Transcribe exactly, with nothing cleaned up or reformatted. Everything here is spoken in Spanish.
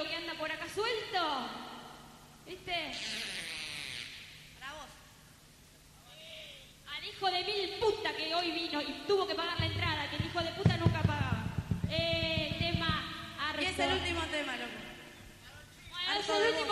negro que anda por acá suelto. ¿Viste? Para vos. Al hijo de mil puta que hoy vino y tuvo que pagar la entrada, que el hijo de puta nunca pagaba. Eh, tema harto. Y es el último tema, loco. Bueno, es el último